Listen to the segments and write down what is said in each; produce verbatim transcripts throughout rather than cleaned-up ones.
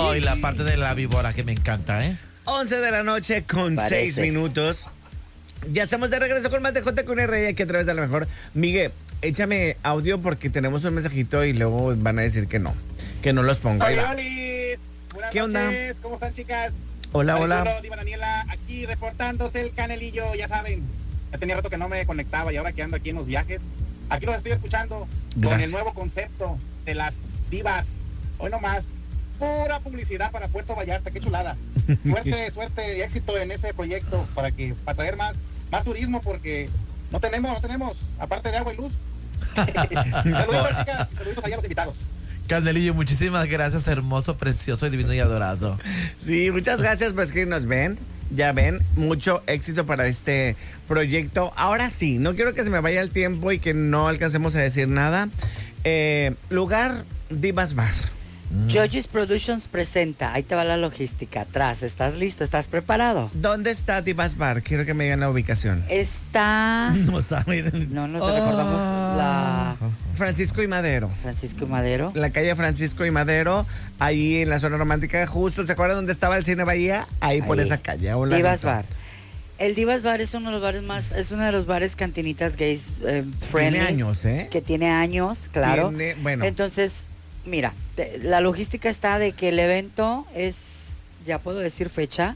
Oh, y la parte de la víbora que me encanta, ¿eh? once de la noche con Pareces. seis minutos. Ya estamos de regreso con más de J con R aquí a través de la mejor. Miguel, échame audio porque tenemos un mensajito y luego van a decir que no, que no los pongo. Ahí va. Hola, buenas ¿Qué onda? noches. ¿Cómo están, chicas? Hola, Hola, hola. Diva Daniela, aquí reportándose el Canelillo, ya saben. Ya tenía rato que no me conectaba y ahora que ando aquí en los viajes, aquí los estoy escuchando con Gracias. el nuevo concepto de las divas. Hoy nomás, pura publicidad para Puerto Vallarta, qué chulada. Suerte, suerte y éxito en ese proyecto para que para traer más, más turismo porque no tenemos, no tenemos, aparte de agua y luz. Saludos, chicas, saludos allá a los invitados. Candelillo, muchísimas gracias, hermoso, precioso, divino y adorado. Sí, muchas gracias, pues que nos ven. Ya ven, mucho éxito para este proyecto. Ahora sí, no quiero que se me vaya el tiempo y que no alcancemos a decir nada. Eh, lugar Divas Bar. Georgie's Productions presenta. Ahí te va la logística. Atrás. ¿Estás listo? ¿Estás preparado? ¿Dónde está Divas Bar? Quiero que me digan la ubicación. Está... No saben. No nos recordamos la... Francisco y Madero. Francisco y Madero. La calle Francisco y Madero, ahí en la zona romántica, justo, ¿se acuerdan dónde estaba el Cine Bahía? Ahí, por Ahí. esa calle. a un Divas ladito. Bar. El Divas Bar es uno de los bares más, es uno de los bares cantinitas gays eh, friendly. Tiene años, ¿eh? Que tiene años, claro. Tiene- bueno. Entonces, mira, te- la logística está de que el evento es, ya puedo decir fecha,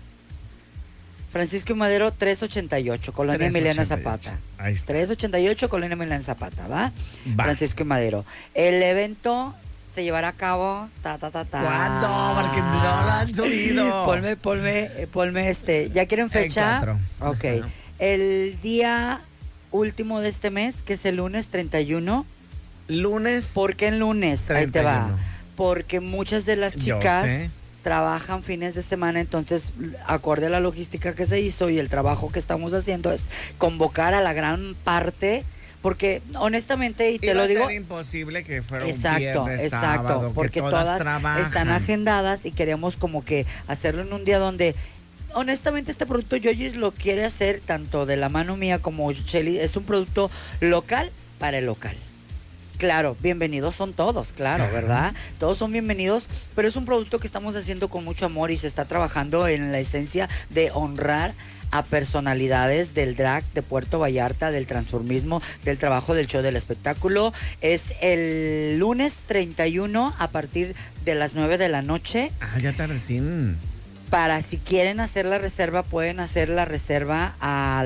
Francisco y Madero trescientos ochenta y ocho, Colonia Emiliano trescientos ochenta y ocho. Zapata. Ahí está. trescientos ochenta y ocho, Colonia Emiliano Zapata, ¿va? Va. Francisco y Madero. El evento se llevará a cabo, ta, ta, ta, ta. ¿Cuándo? Porque no lo han subido. Ponme, ponme, eh, ponme este. ¿Ya quieren fecha? cuatro. Ok. Ajá. El día último de este mes, que es el lunes treinta y uno. Lunes. ¿Por qué el lunes? Ahí te treinta y va. uno. Porque muchas de las Yo chicas sé. trabajan fines de semana, entonces, acorde a la logística que se hizo y el trabajo que estamos haciendo es convocar a la gran parte, porque honestamente, y te Iba lo a digo... ser imposible que fuera un Exacto, viernes, exacto, sábado, que porque todas, todas, trabajan. están agendadas y queremos como que hacerlo en un día donde, honestamente, este producto Yoyis lo quiere hacer tanto de la mano mía como Shelly, es un producto local para el local. Claro, bienvenidos son todos, claro, Claro. ¿verdad? Todos son bienvenidos, pero es un producto que estamos haciendo con mucho amor y se está trabajando en la esencia de honrar a personalidades del drag de Puerto Vallarta, del transformismo, del trabajo del show del espectáculo. Es el lunes treinta y uno a partir de las nueve de la noche. Ah, ya está recién. Para si quieren hacer la reserva, pueden hacer la reserva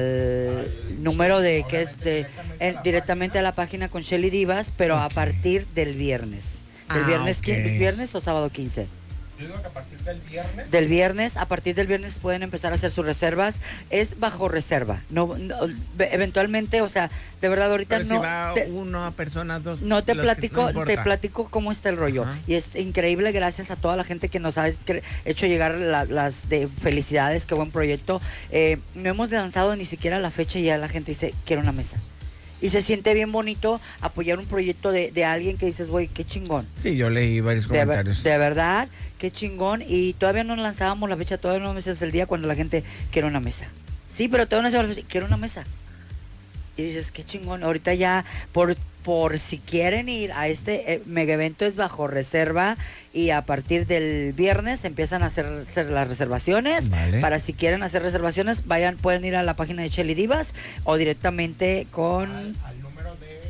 al número de que es de eh, directamente a la página con Shelly Divas, pero a partir del viernes. ¿Del Ah, viernes, ok. qui- viernes o sábado quince? Yo digo que a partir del viernes. Del viernes, a partir del viernes pueden empezar a hacer sus reservas. Es bajo reserva. No, no, eventualmente, o sea, de verdad ahorita Pero no si va te- una persona, dos. no te los que- platico, no te importa. platico cómo está el rollo. Ajá. Y es increíble gracias a toda la gente que nos ha cre- hecho llegar la- las de felicidades, qué buen proyecto. Eh, no hemos lanzado ni siquiera la fecha y ya la gente dice, quiero una mesa. Y se siente bien bonito apoyar un proyecto de, de alguien que dices, güey, qué chingón. Sí, yo leí varios De, ver- comentarios. de verdad, qué chingón. Y todavía no lanzábamos la fecha, todavía no me es el día cuando la gente quiere una mesa. Sí, pero todavía no se va la fecha, quiero una mesa. Y dices, qué chingón. Ahorita ya, por, por si quieren ir a este eh, mega evento, es bajo reserva. Y a partir del viernes empiezan a hacer, hacer las reservaciones. Vale. Para si quieren hacer reservaciones, vayan, pueden ir a la página de Shelly Divas o directamente con Al número de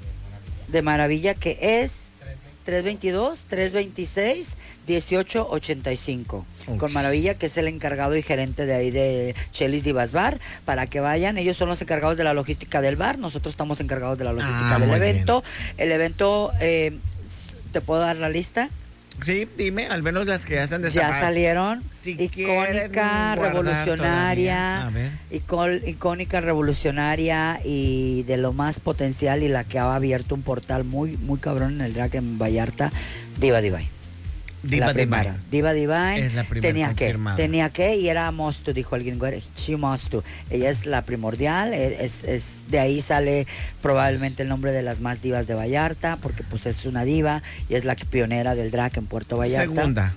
de Maravilla, que es tres veintidós, tres veintiséis, dieciocho ochenta y cinco. Ok. Con Maravilla, que es el encargado y gerente de ahí de Shelly's Divas Bar, para que vayan. Ellos son los encargados de la logística del bar, nosotros estamos encargados de la logística Ah, del muy evento. El evento, eh, ¿te puedo dar la lista? Sí, dime, al menos las que ya están Ya desaparecidas. salieron. Si quieren Icónica, guardar revolucionaria. todavía. A ver. Icol- icónica, revolucionaria y de lo más potencial, y la que ha abierto un portal muy muy cabrón en el drag en Vallarta, Diva Divine. Diva La primera. Divine. Diva Divine. Es la primera tenía que, confirmada. tenía que, y era must to, dijo alguien, güey, she must to. Ella es la primordial, es, es, de ahí sale probablemente el nombre de las más divas de Vallarta, porque pues es una diva y es la que pionera del drag en Puerto Vallarta. Segunda.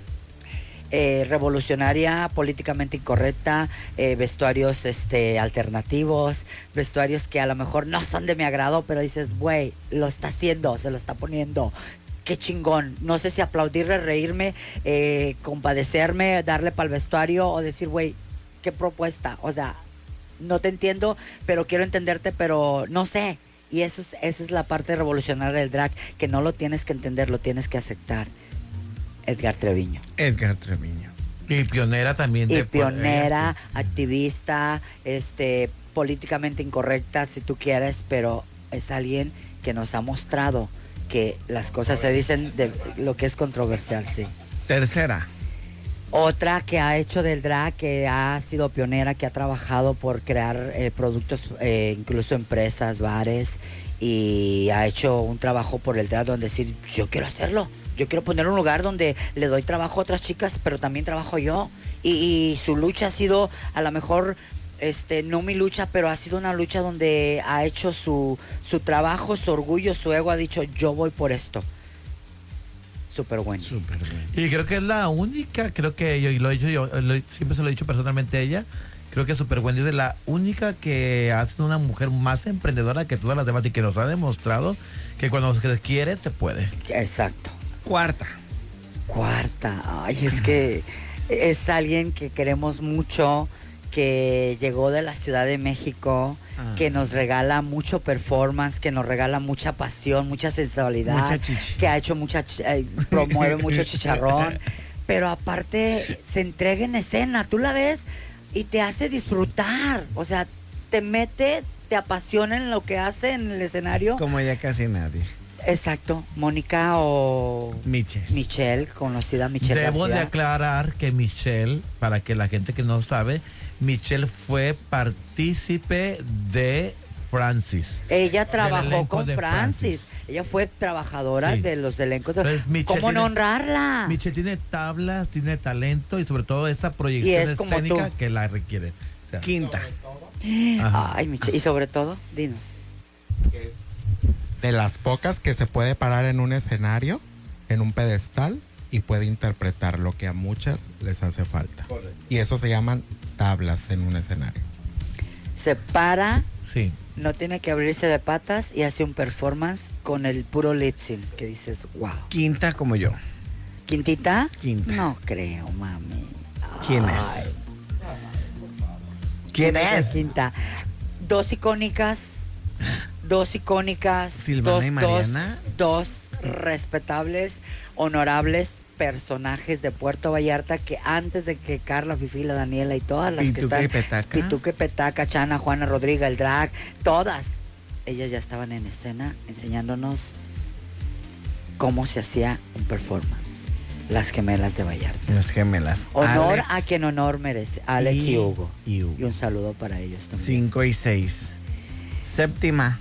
Eh, revolucionaria, políticamente incorrecta, eh, vestuarios este alternativos, vestuarios que a lo mejor no son de mi agrado, pero dices, güey, lo está haciendo, se lo está poniendo. qué chingón. No sé si aplaudirle, reírme, eh, compadecerme, darle para el vestuario o decir, güey, qué propuesta. O sea, no te entiendo, pero quiero entenderte, pero no sé. Y eso es, esa es la parte revolucionaria del drag, que no lo tienes que entender, lo tienes que aceptar. Edgar Treviño. Edgar Treviño. Y pionera también. Y de pionera, por- activista, este, políticamente incorrecta, si tú quieres, pero es alguien que nos ha mostrado que las cosas se dicen de lo que es controversial, sí. Tercera. Otra que ha hecho del drag, que ha sido pionera, que ha trabajado por crear eh, productos, eh, incluso empresas, bares, y ha hecho un trabajo por el drag donde decir, yo quiero hacerlo, yo quiero poner un lugar donde le doy trabajo a otras chicas, pero también trabajo yo. Y, y su lucha ha sido, a lo mejor, este, no mi lucha, pero ha sido una lucha donde ha hecho su, su trabajo, su orgullo, su ego, ha dicho, yo voy por esto. Súper bueno. Súper bueno. Y creo que es la única, creo que yo, y lo he dicho yo, lo- siempre se lo he dicho personalmente a ella, creo que Super Wendy es de la única que ha sido una mujer más emprendedora que todas las demás y que nos ha demostrado que cuando se quiere, se puede. Exacto. Cuarta. Cuarta, ay, es que es alguien que queremos mucho, que llegó de la Ciudad de México, Ah. que nos regala mucho performance, que nos regala mucha pasión, mucha sensualidad, Mucha chichi. que ha hecho mucha, chi- eh, promueve mucho chicharrón, pero aparte se entrega en escena, tú la ves y te hace disfrutar, o sea, te mete, te apasiona en lo que hace en el escenario. Como ya casi nadie. Exacto, Mónica o Michelle. Michelle, conocida Michelle Debo de García. aclarar que Michelle, para que la gente que no sabe, Michelle fue partícipe de Francis. Ella trabajó elenco con de Francis. Francis. Ella fue trabajadora Sí. de los elencos. de- Entonces, Michelle ¿Cómo no tiene- honrarla? Michelle tiene tablas, tiene talento y sobre todo esa proyección es como escénica tú. que la requiere. O sea, Quinta. ajá. Ay, Michelle. Y sobre todo, dinos. De las pocas que se puede parar en un escenario, en un pedestal, y puede interpretar lo que a muchas les hace falta. Y eso se llaman tablas en un escenario. Se para, Sí. no tiene que abrirse de patas y hace un performance con el puro lip sync, que dices, wow. Quinta como yo. ¿Quintita? Quinta. No creo, mami. ¿Quién Ay, es? ¿Quién ¿quién la es? quinta? Dos icónicas, dos icónicas, Silvana dos, y Mariana. dos, dos respetables, honorables personajes de Puerto Vallarta que antes de que Carla, Fifi, la Daniela y todas las que Pituca están, y Petaca. Pituca y Petaca, Chana, Juana Rodríguez, el drag, todas, ellas ya estaban en escena enseñándonos cómo se hacía un performance. Las gemelas de Vallarta. Las gemelas. Honor Alex a quien honor merece. Alex y, y Hugo. y Hugo. Y un saludo para ellos también. Cinco y seis. Séptima.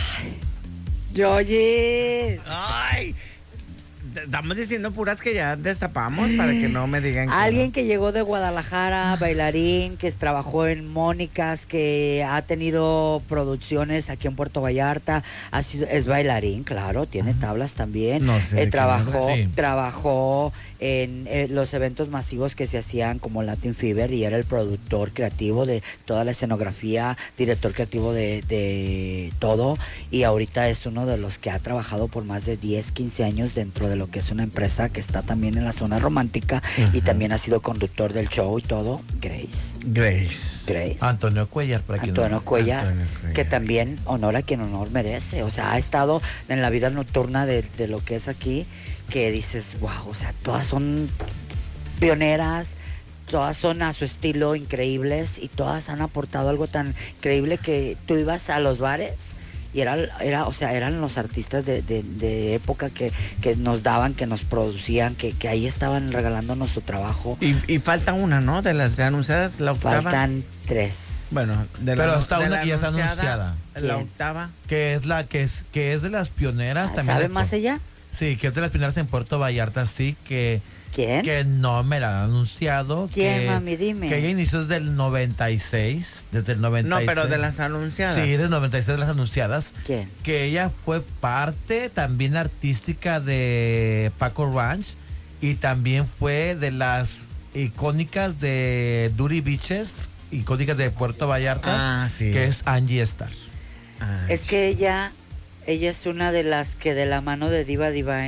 Yoyis. Ay. t- Estamos diciendo puras que ya destapamos para que no me digan que Alguien no. que llegó de Guadalajara, bailarín, que trabajó en Mónicas, que ha tenido producciones aquí en Puerto Vallarta, ha sido, es bailarín, claro, tiene tablas también. No sé de Eh, qué trabajó, hablas. Sí. trabajó en eh, los eventos masivos que se hacían como Latin Fever y era el productor creativo de toda la escenografía, director creativo de, de todo, y ahorita es uno de los que ha trabajado por más de diez, quince años dentro de lo que es una empresa que está también en la zona romántica y también ha sido conductor del show y todo. Grace. Grace. Grace. Antonio Cuellar, para quien Antonio no- Cuellar, Antonio Cuellar. que también honora a quien honor merece. O sea, ha estado en la vida nocturna de, de lo que es aquí, que dices, wow, o sea, todas son pioneras, todas son a su estilo increíbles y todas han aportado algo tan increíble que tú ibas a los bares y era, era o sea, eran los artistas de, de- de época que, que nos daban, que nos producían, que, que ahí estaban regalándonos su trabajo. Y, y falta una, ¿no? De las anunciadas, la octava. Faltan tres. Bueno, de Pero la, está de una la que ya está anunciada. La ¿Quién? octava. Que es la que es que es de las pioneras también. ¿Sabe de- más ella? Sí, que es de las pioneras en Puerto Vallarta, sí, que, ¿Quién? que no me la han anunciado. ¿Quién, que, mami? Dime. Que ella inició desde el noventa y seis, desde el noventa y seis. No, pero de las anunciadas. Sí, desde el noventa y seis de las anunciadas. ¿Quién? Que ella fue parte también artística de Paco Ranch y también fue de las icónicas de Duty Beaches, icónicas de Puerto Vallarta, Ah, sí. que es Angie Star. Ah, Es que ella, ella es una de las que de la mano de Diva Divine ap-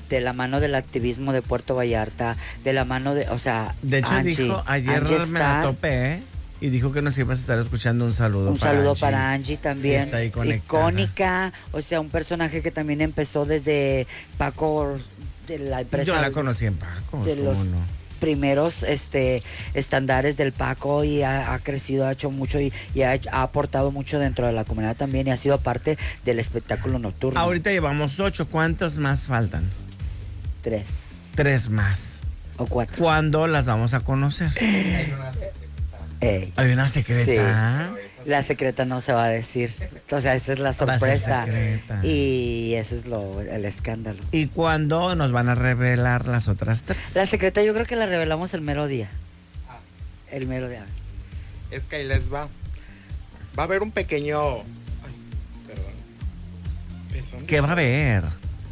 de la mano del activismo de Puerto Vallarta, de la mano de, o sea, De hecho, Angie, dijo, ayer Angie me la está- topé, ¿eh? Y dijo que nos ibas a estar escuchando. Un saludo Un para saludo Angie. para Angie también. Sí, está ahí conectada. Icónica, o sea, un personaje que también empezó desde Paco, de la empresa. Yo la conocí en Paco, de ¿cómo los no? primeros este estándares del Paco y ha, ha crecido, ha hecho mucho y, y ha, hecho- ha aportado mucho dentro de la comunidad también y ha sido parte del espectáculo nocturno. Ahorita llevamos ocho. ¿Cuántos más faltan? Tres Tres más. o cuatro. ¿Cuándo las vamos a conocer? Ey. Hay una secreta. La secreta no se va a decir. O sea, esa es la Va a ser sorpresa. secreta. Y eso es lo el escándalo. ¿Y cuándo nos van a revelar las otras tres? La secreta yo creo que la revelamos el mero día. El mero día. Es que ahí les va. Va a haber un pequeño. Ay, perdón. Perdón. ¿Qué va a haber?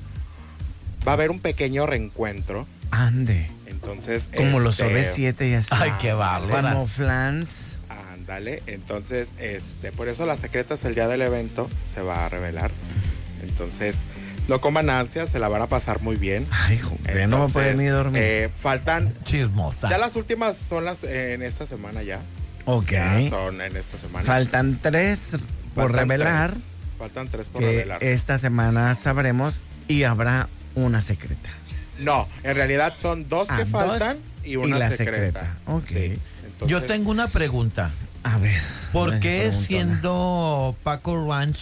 Va a haber un pequeño reencuentro. Ande. Entonces. Como los este, O V siete y así. Ay, qué bárbara. Como flans. Ándale. Entonces, este, por eso las secretas el día del evento se va a revelar. Entonces, no coman ansias, se la van a pasar muy bien. Ay, joder, no me Entonces, pueden ni dormir. eh, faltan. Chismosa. Ya las últimas son las eh, en esta semana ya. ok. Ya son en esta semana. Faltan tres por Faltan revelar. tres. Faltan tres por Que revelar. esta semana sabremos y habrá una secreta. No, en realidad son dos Ah, que dos faltan y una la secreta. secreta. Ok. Sí, entonces, Yo tengo una pregunta. A ver. ¿Por me qué preguntona. siendo Paco Ranch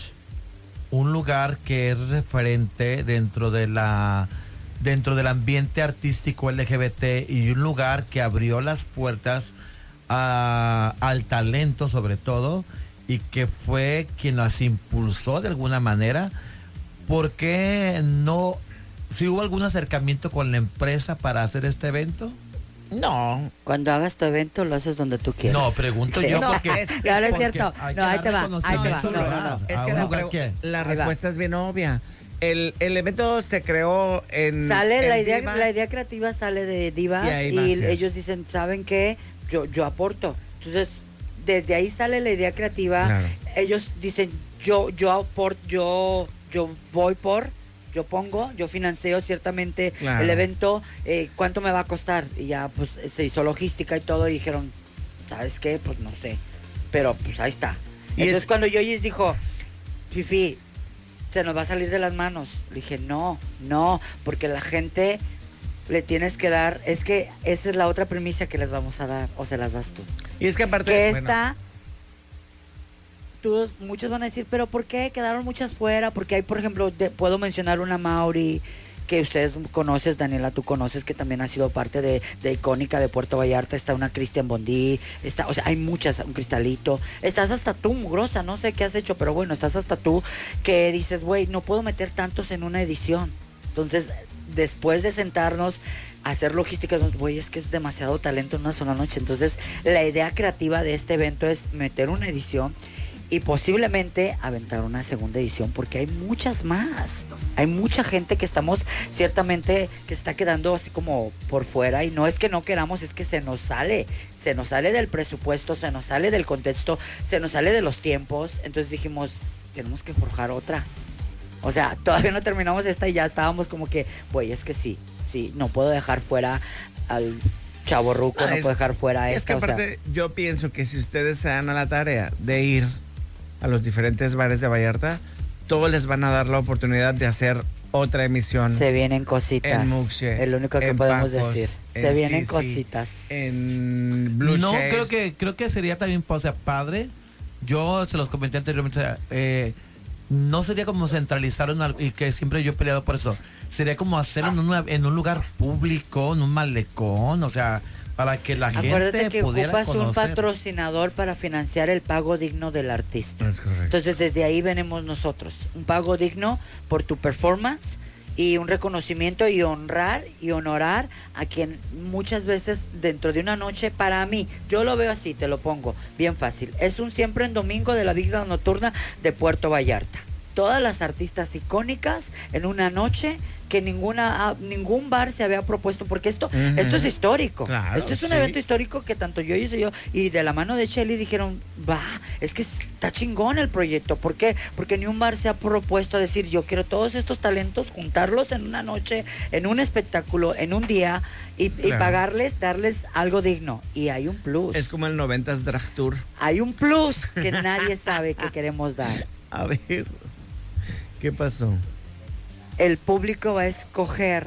un lugar que es referente dentro de la dentro del ambiente artístico L G B T y un lugar que abrió las puertas a- al talento sobre todo y que fue quien las impulsó de alguna manera? ¿Por qué no, si hubo algún acercamiento con la empresa para hacer este evento? No. Cuando hagas tu evento lo haces donde tú quieras. No, pregunto yo No, porque... es- no, no es porque cierto. hay que No, ahí dar te va, ahí te va. reconocimiento No, al no, lugar, no. Es a que un la, lugar pregu- que... la Ahí va. respuesta es bien obvia. El, el evento se creó en. Sale la en idea, Divas. la idea creativa sale de Divas Y y, ahí va a ser. ellos dicen, ¿saben qué? Yo, yo aporto. Entonces, desde ahí sale la idea creativa. Claro. Ellos dicen, yo, yo aporto, yo, yo voy por, yo pongo, yo financio ciertamente Claro. el evento, eh, ¿cuánto me va a costar? Y ya pues se hizo logística y todo y dijeron, ¿sabes qué? Pues no sé. Pero pues ahí está. Y Entonces es- cuando Yoyis dijo, Fifi, se nos va a salir de las manos. Le dije, no, no, porque la gente le tienes que dar, es que esa es la otra premisa que les vamos a dar, o se las das tú. Y es que aparte. Que bueno, esta, tú, muchos van a decir, pero ¿por qué quedaron muchas fuera? Porque hay, por ejemplo, de- puedo mencionar una Mauri que ustedes conoces, Daniela, tú conoces, que también ha sido parte de, de icónica de Puerto Vallarta. Está una Cristian Bondí, está, o sea, hay muchas, un Cristalito. Estás hasta tú, mugrosa, no sé qué has hecho, pero bueno, estás hasta tú que dices, güey, no puedo meter tantos en una edición. Entonces, después de sentarnos a hacer logística, güey, es que es demasiado talento en una sola noche. Entonces, la idea creativa de este evento es meter una edición y posiblemente aventar una segunda edición, porque hay muchas más. Hay mucha gente que estamos, ciertamente, que está quedando así como por fuera, y no es que no queramos, es que se nos sale, se nos sale del presupuesto, se nos sale del contexto, se nos sale de los tiempos. Entonces dijimos, tenemos que forjar otra. O sea, todavía no terminamos esta y ya estábamos como que, güey, es que sí, sí, no puedo dejar fuera al chavorruco, Ah, no es- puedo dejar fuera a Es esta. que o sea, aparte, yo pienso que si ustedes se dan a la tarea de ir a los diferentes bares de Vallarta, todos les van a dar la oportunidad de hacer otra emisión. se vienen cositas. En Muxche, es lo único que en podemos Pacos, decir. Se en vienen Sisi, cositas. En Blue No, Shades. creo que creo que sería también, o sea, padre. Yo se los comenté anteriormente, o sea, eh, no sería como centralizar una- y que siempre yo he peleado por eso. Sería como hacerlo en, una- en un lugar público, en un malecón, o sea, para que la Acuérdate gente que pudiera ocupas un conocer. patrocinador para financiar el pago digno del artista. Es correcto. Entonces desde ahí venimos nosotros, un pago digno por tu performance y un reconocimiento y honrar y honorar a quien muchas veces dentro de una noche, para mí, yo lo veo así, te lo pongo bien fácil, es un siempre en domingo de la vida nocturna de Puerto Vallarta. todas las artistas icónicas en una noche que ninguna ningún bar se había propuesto, porque esto Uh-huh. esto es histórico. Claro, esto es un sí. evento histórico que tanto yo hice yo y de la mano de Shelly dijeron, va, es que está chingón el proyecto. ¿Por qué? Porque ni un bar se ha propuesto a decir, yo quiero todos estos talentos, juntarlos en una noche, en un espectáculo, en un día y, y Claro. pagarles, darles algo digno. Y hay un plus. Es como el noventas Drag Tour. Hay un plus que nadie sabe que queremos dar. A ver, ¿qué pasó? El público va a escoger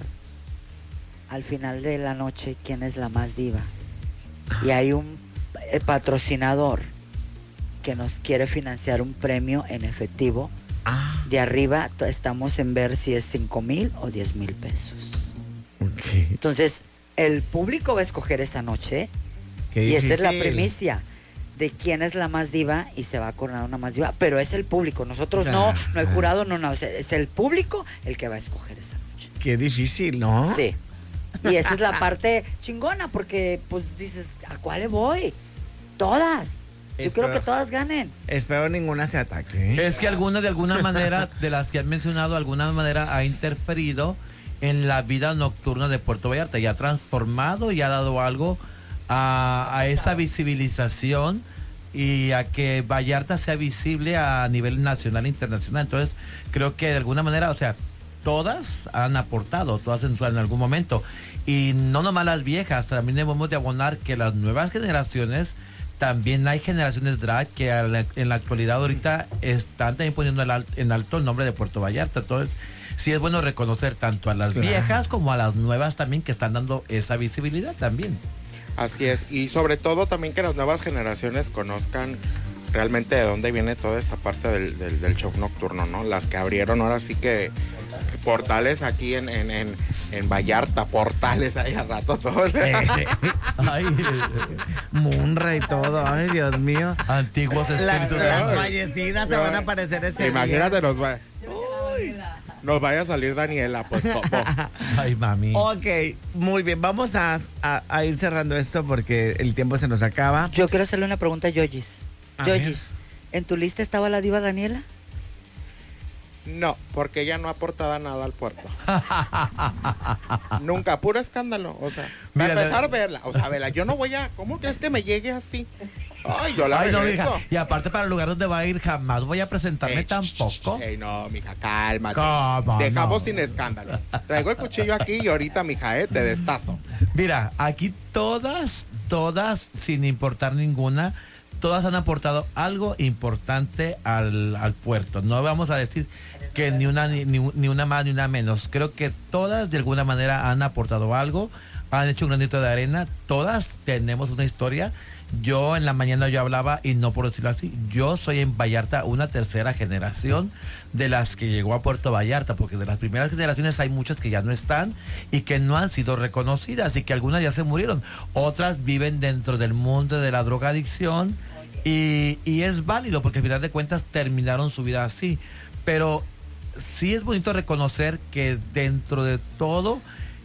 al final de la noche quién es la más diva. Y hay un eh, patrocinador que nos quiere financiar un premio en efectivo. Ah, De arriba t- estamos en ver si es cinco mil o diez mil pesos. ok. Entonces, el público va a escoger esa noche. Qué Y esta es la difícil. primicia de quién es la más diva y se va a coronar una más diva, pero es el público, nosotros no, Claro. no hay jurado, no, no, es, es el público el que va a escoger esa noche. Qué difícil, ¿no? Sí. Y esa es la parte chingona, porque pues dices, ¿a cuál le voy? Todas. Yo Espero- creo que todas ganen. Espero ninguna se ataque. ¿eh? Es que alguna, de alguna manera, de las que han mencionado, de alguna manera ha interferido en la vida nocturna de Puerto Vallarta y ha transformado y ha dado algo a, a esa visibilización y a que Vallarta sea visible a nivel nacional e internacional. Entonces, creo que de alguna manera, o sea, todas han aportado, todas en, su- en algún momento. Y no nomás las viejas, también debemos de abonar que las nuevas generaciones, también hay generaciones drag que a la- en la actualidad ahorita están también poniendo en al- en alto el nombre de Puerto Vallarta. Entonces, sí es bueno reconocer tanto a las Claro. viejas como a las nuevas también que están dando esa visibilidad también. Así es, y sobre todo también que las nuevas generaciones conozcan realmente de dónde viene toda esta parte del, del, del show nocturno, ¿no? Las que abrieron ahora sí que, que portales aquí en, en, en, en Vallarta, portales ahí a rato todos. Ay, Munra y todo, ay Dios mío. antiguos La- espíritus. las fallecidas se van a aparecer ese Imagínate, día. nos va, nos vaya a salir Daniela, pues Popo. Ay, mami. Ok, muy bien, vamos a, a- a ir cerrando esto porque el tiempo se nos acaba. Yo quiero hacerle una pregunta a Yoyis. A Yoyis, ¿en tu lista estaba la diva Daniela? No, porque ella no aportaba nada al puerto. Nunca, puro escándalo. O sea, Mira, para empezar la- a verla. O sea, vela, yo no voy a. ¿Cómo crees que me llegue así? Ay, yo la Ay, no, regreso. mija. Y aparte para el lugar donde va a ir jamás voy a presentarme Ey, tampoco. Ey, no, mija, cálmate. ¿Cómo Dejamos no? sin escándalo. Traigo el cuchillo aquí y ahorita, mija, eh, te destazo. Mira, aquí todas, todas, sin importar ninguna, todas han aportado algo importante al, al puerto. No vamos a decir que ni una, ni, ni- ni una más ni una menos. Creo que todas de alguna manera han aportado algo, han hecho un granito de arena. Todas tenemos una historia. Yo en la mañana yo hablaba, y no por decirlo así, yo soy en Vallarta una tercera generación de las que llegó a Puerto Vallarta, porque de las primeras generaciones hay muchas que ya no están y que no han sido reconocidas y que algunas ya se murieron. Otras viven dentro del mundo de la drogadicción y, y es válido porque al final de cuentas terminaron su vida así. Pero sí es bonito reconocer que dentro de todo,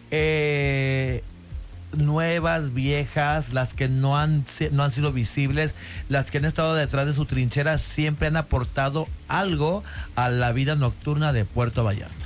eh, nuevas, viejas, las que no han, si- no han sido visibles, las que han estado detrás de su trinchera, siempre han aportado algo a la vida nocturna de Puerto Vallarta.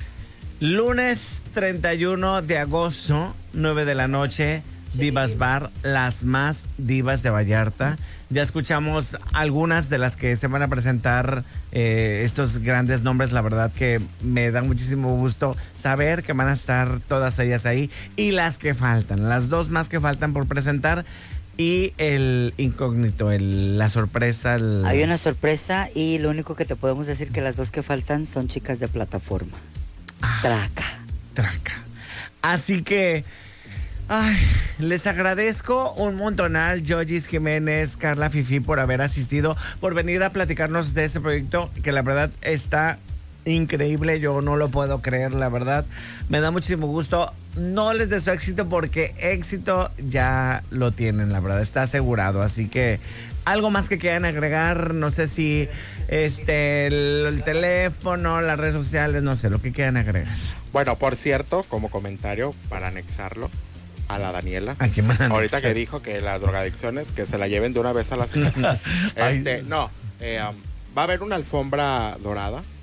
Lunes treinta y uno de agosto, nueve de la noche, Divas Bar, las más divas de Vallarta. Ya escuchamos algunas de las que se van a presentar, eh, estos grandes nombres. La verdad que me da muchísimo gusto saber que van a estar todas ellas ahí. Y las que faltan, las dos más que faltan por presentar. Y el incógnito, el, la sorpresa. el- Hay una sorpresa y lo único que te podemos decir que las dos que faltan son chicas de plataforma. Ah. Traca. Traca. Así que, ay, les agradezco un montonal, Yoyis Jiménez, Carla Fifi, por haber asistido, por venir a platicarnos de este proyecto que la verdad está increíble. Yo no lo puedo creer, la verdad. Me da muchísimo gusto. No les deseo éxito porque éxito ya lo tienen, la verdad, está asegurado. Así que algo más que quieran agregar, no sé si este el, el teléfono, las redes sociales, no sé, lo que quieran agregar. Bueno, por cierto, como comentario, para anexarlo a la Daniela. ¿A quién van a Ahorita anexar? que dijo que las drogadicciones, que se la lleven de una vez a la semana. Ay. este, no, eh, um, va a haber una alfombra dorada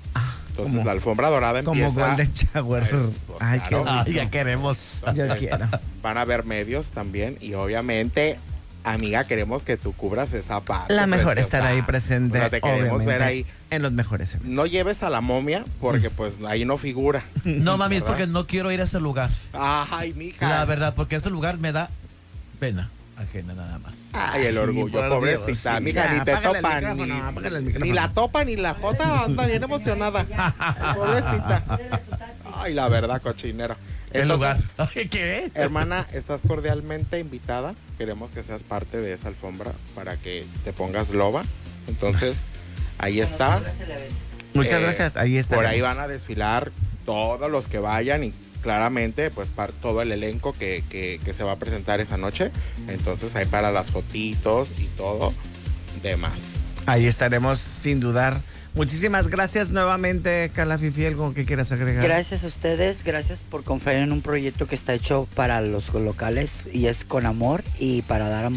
Entonces Como- la alfombra dorada Como empieza... Golden Shower. Pues, pues, Ay, claro. qué rico. Ay, ya queremos. Yo quiero. Van a haber medios también y obviamente, amiga, queremos que tú cubras esa parte. La mejor preciosa. estar ahí presente. O sea, te queremos obviamente, ver ahí. en los mejores eventos. No lleves a la momia porque pues ahí no figura. No, mami, es ¿Verdad? porque no quiero ir a ese lugar. Ay, mija. La verdad, porque ese lugar me da pena ajena nada más. Ay, el orgullo, por pobrecita. Dios, sí, mija, ya, ni te apágale el topan. Ni, micrófono, apágale el micrófono. ni la topa ni la jota anda bien emocionada. Pobrecita. Ay, la verdad, cochinero. El lugar. Entonces, Ay, ¿qué? hermana, estás cordialmente invitada. Queremos que seas parte de esa alfombra para que te pongas loba. Entonces, ahí está. Muchas Eh, gracias. Ahí está. Por ahí van a desfilar todos los que vayan y claramente pues para todo el elenco que, que, que se va a presentar esa noche. Entonces ahí para las fotitos y todo demás. Ahí estaremos sin dudar. Muchísimas gracias nuevamente, Carla Fifi. ¿Algo que quieras agregar? Gracias a ustedes, gracias por confiar en un proyecto que está hecho para los locales y es con amor y para dar amor.